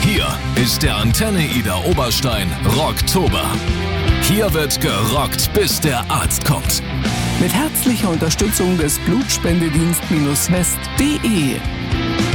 Hier ist der Antenne Ida Oberstein Rocktober. Hier wird gerockt, bis der Arzt kommt. Mit herzlicher Unterstützung des Blutspendedienst-west.de.